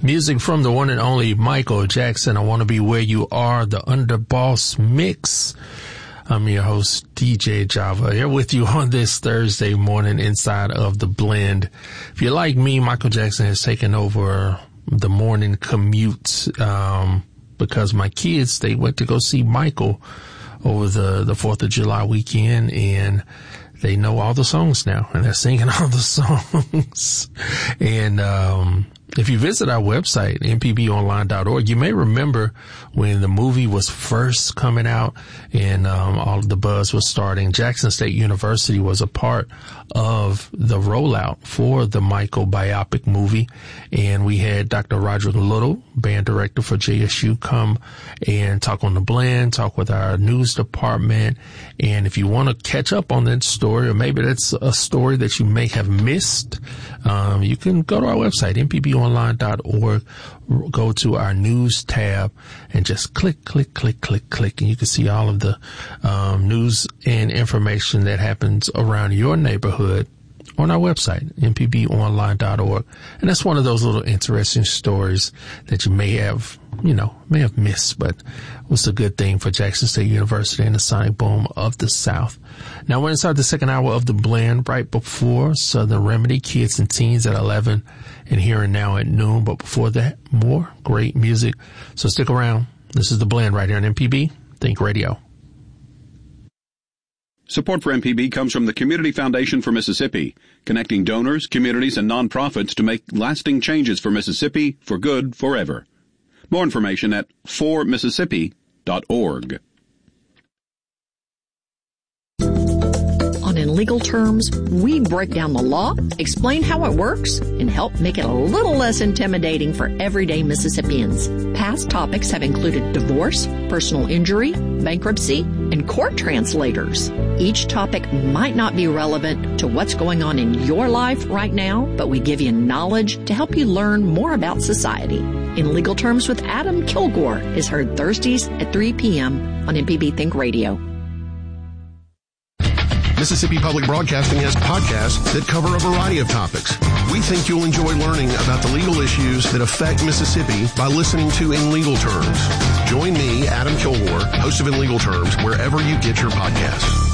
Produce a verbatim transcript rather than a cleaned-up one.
Music from the one and only Michael Jackson. I Want to Be Where You Are, the Underboss Mix. I'm your host, D J Java, here with you on this Thursday morning inside of The Blend. If you're like me, Michael Jackson has taken over the morning commute um, because my kids, they went to go see Michael over the, the fourth of July weekend, and they know all the songs now, and they're singing all the songs. And um if you visit our website, m p b online dot org, you may remember when the movie was first coming out and um, all of the buzz was starting. Jackson State University was a part of the rollout for the Michael biopic movie. And we had Doctor Roderick Little, band director for J S U, come and talk on The Blend, talk with our news department. And if you want to catch up on that story, or maybe that's a story that you may have missed, um, you can go to our website, m p b online dot org, go to our news tab, and just click, click, click, click, click, and you can see all of the um, news and information that happens around your neighborhood on our website, m p b online dot org. And that's one of those little interesting stories that you may have, you know, may have missed, but was a good thing for Jackson State University and the sonic boom of the South. Now we're inside the second hour of The Blend, right before Southern Remedy, Kids and Teens at eleven, and Here and Now at noon. But before that, more great music. So stick around. This is The Blend right here on M P B Think Radio. Support for M P B comes from the Community Foundation for Mississippi, connecting donors, communities, and nonprofits to make lasting changes for Mississippi for good forever. More information at for mississippi dot org. On In Legal Terms, we break down the law, explain how it works, and help make it a little less intimidating for everyday Mississippians. Past topics have included divorce, personal injury, bankruptcy, and court translators. Each topic might not be relevant to what's going on in your life right now, but we give you knowledge to help you learn more about society. In Legal Terms with Adam Kilgore is heard Thursdays at three p.m. on M P B Think Radio. Mississippi Public Broadcasting has podcasts that cover a variety of topics. We think you'll enjoy learning about the legal issues that affect Mississippi by listening to In Legal Terms. Join me, Adam Kilgore, host of In Legal Terms, wherever you get your podcasts.